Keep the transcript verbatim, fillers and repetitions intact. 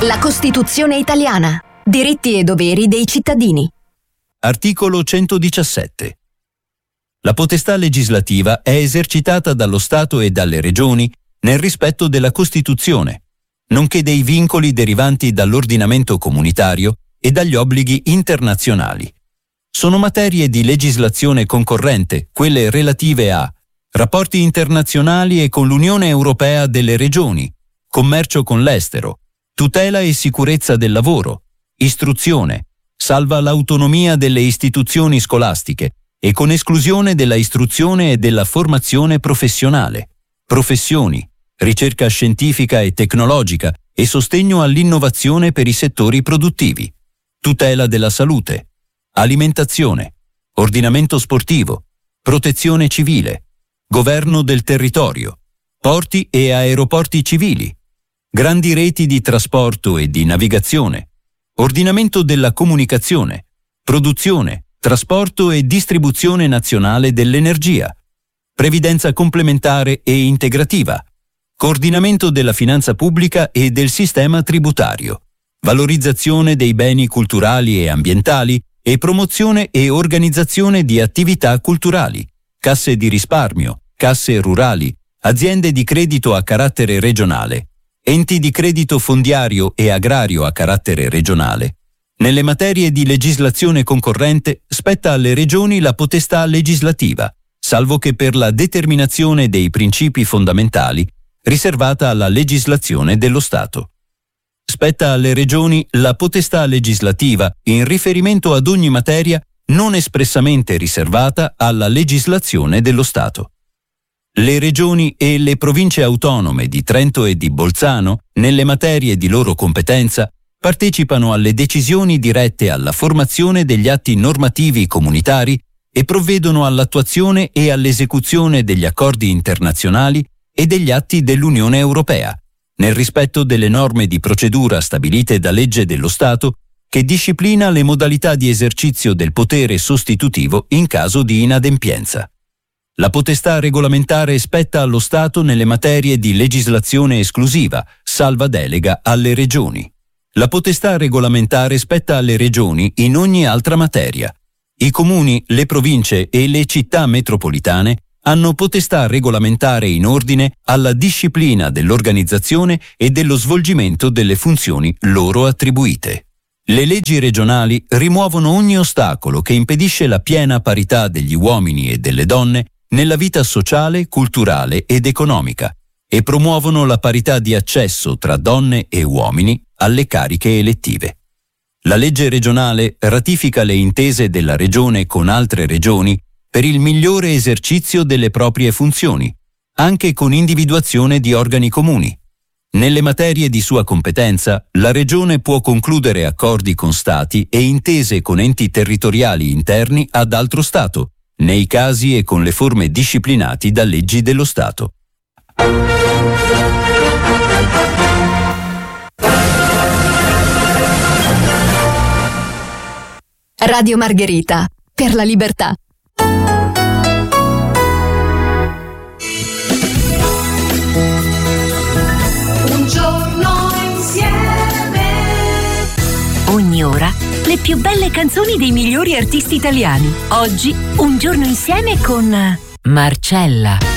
La Costituzione italiana. Diritti e doveri dei cittadini. Articolo centodiciassette. La potestà legislativa è esercitata dallo Stato e dalle Regioni nel rispetto della Costituzione, nonché dei vincoli derivanti dall'ordinamento comunitario e dagli obblighi internazionali. Sono materie di legislazione concorrente quelle relative a rapporti internazionali e con l'Unione Europea delle Regioni, commercio con l'estero, tutela e sicurezza del lavoro, istruzione, salva l'autonomia delle istituzioni scolastiche e con esclusione della istruzione e della formazione professionale, professioni, ricerca scientifica e tecnologica e sostegno all'innovazione per i settori produttivi, tutela della salute, alimentazione, ordinamento sportivo, protezione civile, governo del territorio, porti e aeroporti civili, grandi reti di trasporto e di navigazione, ordinamento della comunicazione, produzione, trasporto e distribuzione nazionale dell'energia, previdenza complementare e integrativa, coordinamento della finanza pubblica e del sistema tributario, valorizzazione dei beni culturali e ambientali e promozione e organizzazione di attività culturali, casse di risparmio, casse rurali, aziende di credito a carattere regionale, enti di credito fondiario e agrario a carattere regionale. Nelle materie di legislazione concorrente spetta alle Regioni la potestà legislativa, salvo che per la determinazione dei principi fondamentali riservata alla legislazione dello Stato. Spetta alle Regioni la potestà legislativa in riferimento ad ogni materia non espressamente riservata alla legislazione dello Stato. Le Regioni e le Province autonome di Trento e di Bolzano, nelle materie di loro competenza, partecipano alle decisioni dirette alla formazione degli atti normativi comunitari e provvedono all'attuazione e all'esecuzione degli accordi internazionali e degli atti dell'Unione Europea, nel rispetto delle norme di procedura stabilite da legge dello Stato che disciplina le modalità di esercizio del potere sostitutivo in caso di inadempienza. La potestà regolamentare spetta allo Stato nelle materie di legislazione esclusiva, salva delega alle Regioni. La potestà regolamentare spetta alle Regioni in ogni altra materia. I comuni, le province e le città metropolitane hanno potestà regolamentare in ordine alla disciplina dell'organizzazione e dello svolgimento delle funzioni loro attribuite. Le leggi regionali rimuovono ogni ostacolo che impedisce la piena parità degli uomini e delle donne nella vita sociale, culturale ed economica e promuovono la parità di accesso tra donne e uomini alle cariche elettive. La legge regionale ratifica le intese della regione con altre regioni per il migliore esercizio delle proprie funzioni, anche con individuazione di organi comuni. Nelle materie di sua competenza, la Regione può concludere accordi con Stati e intese con enti territoriali interni ad altro Stato, nei casi e con le forme disciplinati da leggi dello Stato. Radio Margherita, per la libertà. Un giorno insieme. Ogni ora le più belle canzoni dei migliori artisti italiani. Oggi Un giorno insieme con Marcella.